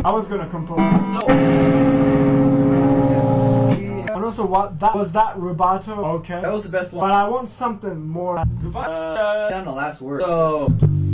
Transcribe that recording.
I was gonna compose. No. And also, what that was that rubato? Okay. That was the best one. But I want something more. Down the last word. So.